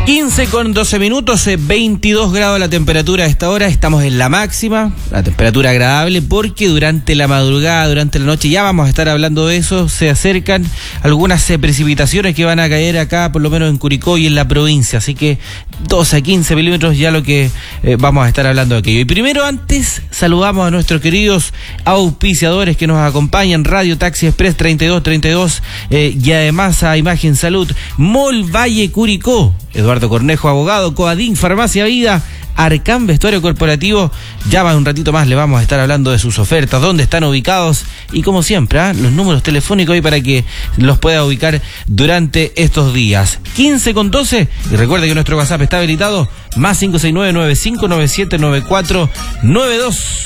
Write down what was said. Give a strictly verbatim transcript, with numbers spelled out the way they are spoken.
quince con doce minutos, veintidós grados la temperatura a esta hora, estamos en la máxima, la temperatura agradable porque durante la madrugada, durante la noche, ya vamos a estar hablando de eso, se acercan algunas precipitaciones que van a caer acá, por lo menos en Curicó y en la provincia, así que doce a quince milímetros ya lo que eh, vamos a estar hablando de aquello. Y primero antes, saludamos a nuestros queridos auspiciadores que nos acompañan, Radio Taxi Express treinta y dos treinta y dos eh, y además a Imagen Salud, Mall Valle Curicó, Eduardo Cornejo, abogado, Coadín, Farmacia Vida, Arcán Vestuario Corporativo. Ya va un ratito más le vamos a estar hablando de sus ofertas, dónde están ubicados y como siempre, ¿eh? los números telefónicos ahí para que los pueda ubicar durante estos días. quince con doce y recuerde que nuestro WhatsApp está habilitado, más cinco seis nueve nueve cinco nueve siete nueve cuatro nueve dos.